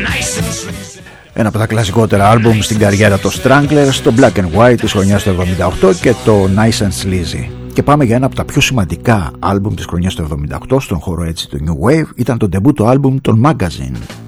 Ένα από τα κλασικότερα άλμπουμ στην καριέρα των Stranglers, το Black and White της χρονιάς του 78 και το Nice and Sleazy. Και πάμε για ένα από τα πιο σημαντικά άλμπουμ της χρονιάς του 78 στον χώρο έτσι του New Wave. Ήταν το debut του άλμπουμ των Magazine.